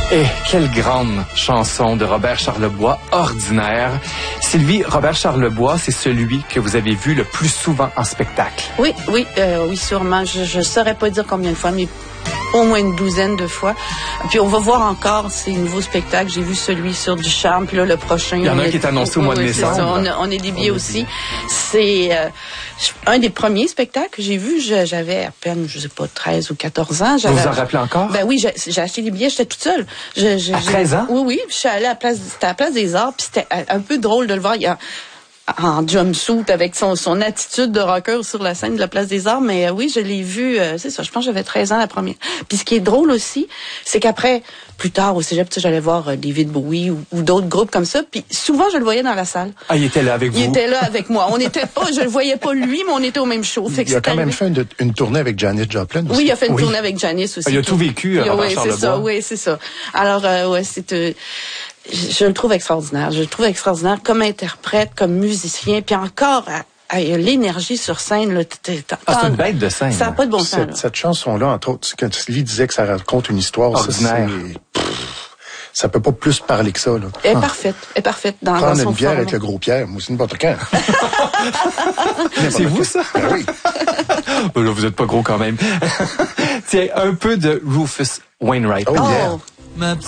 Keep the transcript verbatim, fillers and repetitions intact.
Et quelle grande chanson de Robert Charlebois, Ordinaire. Sylvie, Robert Charlebois, c'est celui que vous avez vu le plus souvent en spectacle. Oui, oui, euh, oui, sûrement. Je ne saurais pas dire combien de fois, mais au moins une douzaine de fois. Puis on va voir encore ces nouveaux spectacles. J'ai vu celui sur Ducharme, puis là, le prochain... Il y en a un qui est annoncé au mois de oui, décembre. Ça. On, a, on a des billets aussi. C'est euh, un des premiers spectacles que j'ai vu. Je, j'avais à peine, je sais pas, treize ou quatorze ans. Vous vous en rappelez encore? Ben oui, j'ai, j'ai acheté des billets, j'étais toute seule. Je, je, à treize ans? Oui, oui. Puis je suis allée à la place, c'était à la place des Arts, puis c'était un peu drôle de le voir. Il y a, en jumpsuit avec son, son attitude de rocker sur la scène de la Place des Arts. Mais euh, oui, je l'ai vu, euh, c'est ça, je pense que j'avais treize ans la première. Puis ce qui est drôle aussi, c'est qu'après, plus tard au cégep, tu sais, j'allais voir euh, David Bowie ou, ou d'autres groupes comme ça. Puis souvent, je le voyais dans la salle. Ah, il était là avec vous? Il était là avec moi. On n'était pas, je le voyais pas lui, mais on était au même show. Fait que il a quand même arrivé. fait une, une tournée avec Janis Joplin aussi. Oui, il a fait une oui. tournée avec Janis aussi. Il a tout vécu, oui, Robert oui, Charlebois. c'est ça, oui, c'est ça. Alors, euh, ouais, c'est... Euh, Je, je le trouve extraordinaire. Je le trouve extraordinaire comme interprète, comme musicien, puis encore à, à l'énergie sur scène. Là, t'es, t'es, ah, c'est une bête de scène. Ça n'a pas de bon sens. Cette, cette chanson-là, entre autres, quand Sylvie disait que ça raconte une histoire, Ordinaire. ça, c'est, pff, ça peut pas plus parler que ça. Là. Elle est ah. parfaite. Elle est parfaite dans, Prendre dans son une bière format. avec le gros Pierre, moi aussi n'importe quand. C'est vous, ça? Ben oui. Ben là, vous êtes pas gros quand même. Tiens, un peu de Rufus Wainwright. Oh, yeah. Oh.